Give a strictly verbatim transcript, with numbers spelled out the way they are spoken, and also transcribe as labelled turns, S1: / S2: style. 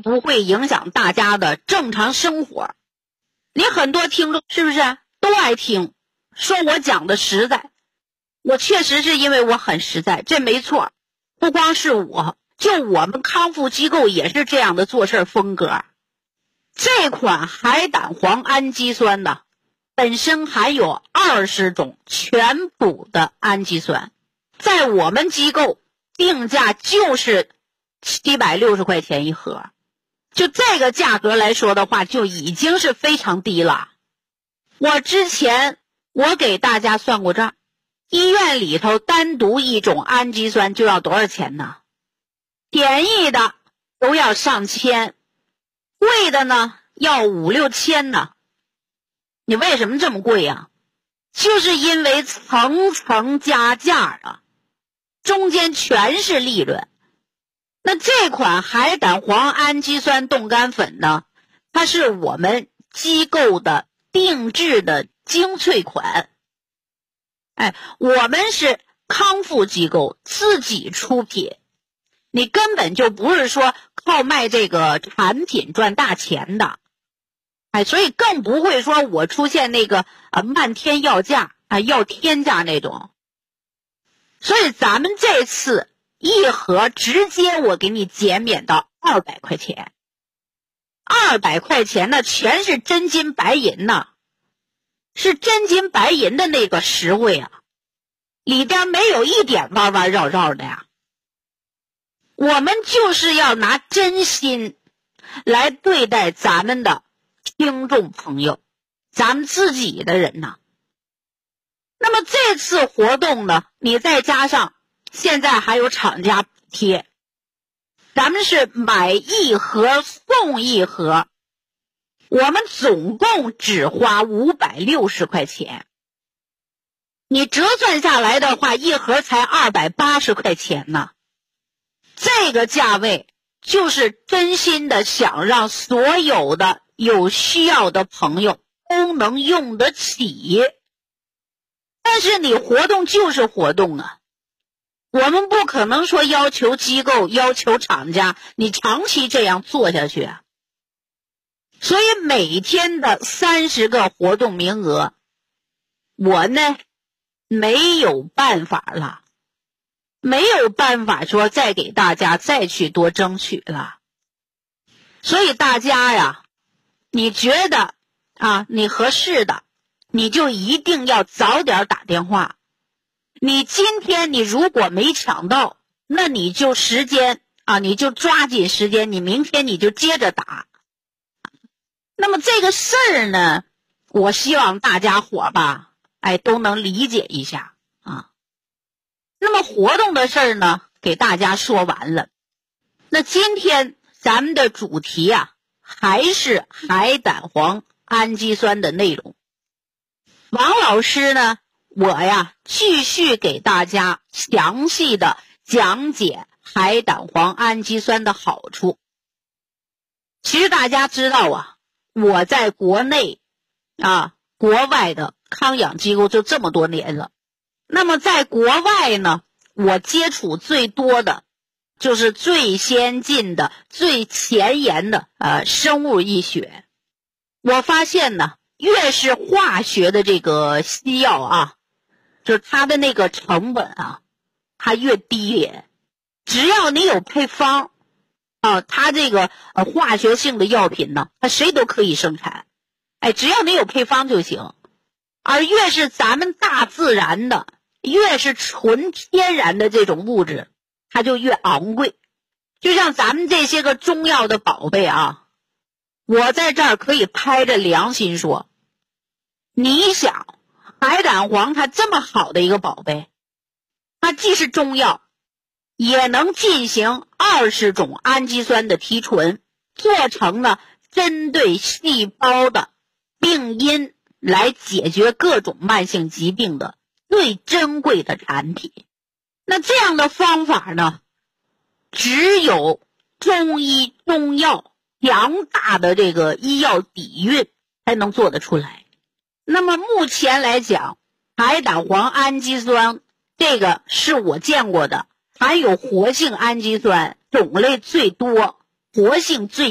S1: 不会影响大家的正常生活。你很多听众是不是都爱听，说我讲的实在，我确实是因为我很实在，这没错。不光是我，就我们康复机构也是这样的做事风格。这款海胆黄氨基酸呢，本身含有二十种全补的氨基酸，在我们机构定价就是七百六十块钱一盒，就这个价格来说的话，就已经是非常低了。我之前我给大家算过账，医院里头单独一种氨基酸就要多少钱呢？便宜的都要上千，贵的呢要五六千呢。你为什么这么贵呀？就是因为层层加价啊，中间全是利润。那这款海胆黄氨基酸冻干粉呢，它是我们机构的定制的精粹款。哎，我们是康复机构自己出品，你根本就不是说靠卖这个产品赚大钱的。哎，所以更不会说我出现那个啊漫天要价啊要天价那种。所以咱们这次一盒直接我给你减免到二百块钱，二百块钱呢全是真金白银呐，是真金白银的那个实惠啊，里边没有一点弯弯绕绕的呀。我们就是要拿真心来对待咱们的听众朋友，咱们自己的人呢。那么这次活动呢，你再加上现在还有厂家补贴，咱们是买一盒送一盒，我们总共只花五百六十块钱。你折算下来的话，一盒才二百八十块钱呢。这个价位就是真心的想让所有的有需要的朋友都能用得起。但是你活动就是活动啊，我们不可能说要求机构要求厂家你长期这样做下去啊。所以每天的三十个活动名额，我呢没有办法了，没有办法说再给大家再去多争取了。所以大家呀，你觉得啊你合适的，你就一定要早点打电话。你今天你如果没抢到，那你就时间啊，你就抓紧时间，你明天你就接着打。那么这个事儿呢，我希望大家伙吧，哎，都能理解一下啊。那么活动的事儿呢，给大家说完了。那今天咱们的主题啊，还是海胆黄氨基酸的内容。王老师呢，我呀继续给大家详细的讲解海胆黄氨基酸的好处。其实大家知道啊，我在国内啊国外的康养机构就这么多年了。那么在国外呢，我接触最多的就是最先进的最前沿的呃生物医学。我发现呢，越是化学的这个西药啊，就是它的那个成本啊它越低廉。只要你有配方啊，它这个呃化学性的药品呢，它谁都可以生产。哎，只要你有配方就行。而越是咱们大自然的，越是纯天然的这种物质，它就越昂贵。就像咱们这些个中药的宝贝啊，我在这儿可以拍着良心说，你想海胆黄它这么好的一个宝贝，它既是中药，也能进行二十种氨基酸的提纯，做成了针对细胞的病因来解决各种慢性疾病的最珍贵的产品。那这样的方法呢，只有中医中药强大的这个医药底蕴才能做得出来。那么目前来讲，海胆黄氨基酸这个是我见过的含有活性氨基酸种类最多、活性最